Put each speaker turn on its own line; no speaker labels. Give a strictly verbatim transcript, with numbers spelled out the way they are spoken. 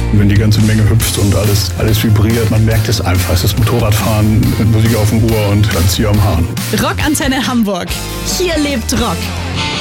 Und wenn die ganze Menge hüpft und alles, alles vibriert, man merkt es einfach. Es ist Motorradfahren, Musik auf dem Ohr und dann Zieh am Hahn.
Rockantenne Hamburg. Hier lebt Rock.